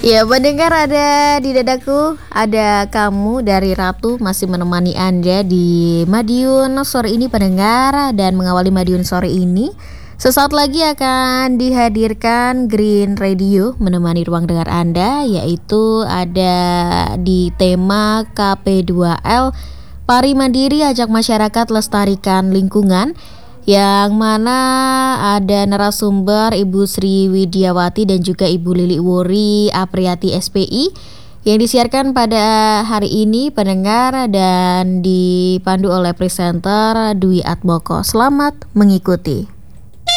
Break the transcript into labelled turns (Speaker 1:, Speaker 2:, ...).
Speaker 1: Ya, pendengar, ada di dadaku, ada kamu dari Ratu masih menemani Anda di Madiun sore ini pendengar. Dan mengawali Madiun sore ini, sesaat lagi akan dihadirkan Green Radio menemani ruang dengar Anda, yaitu ada di tema KP2L Pari Mandiri Ajak Masyarakat Lestarikan Lingkungan, yang mana ada narasumber Ibu Sri Widiawati dan juga Ibu Lili Wuri Apriyati SPI, yang disiarkan pada hari ini pendengar dan dipandu oleh presenter Dwi Atmoko. Selamat mengikuti.